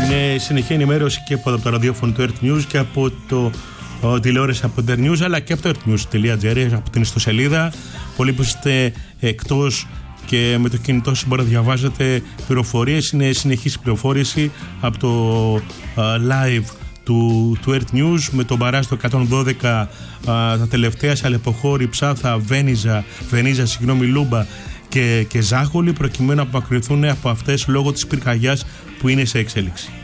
Είναι συνεχή ενημέρωση και από το ραδιόφωνο του Earth News και από το τηλεόραση από το Earth News, αλλά και από το earthnews.gr, από την ιστοσελίδα. Πολλοί που είστε εκτός και με το κινητό σας μπορείτε να διαβάζετε πληροφορίες. Είναι συνεχής πληροφόρηση από το live του Earth News με τον Μπαράζ το 112, τα τελευταία σε Αλεποχώρη, Ψάθα, Βενίζα, Λούμπα και Ζάχολη, προκειμένου να απομακρυνθούν από αυτές λόγω της πυρκαγιάς που είναι σε εξέλιξη.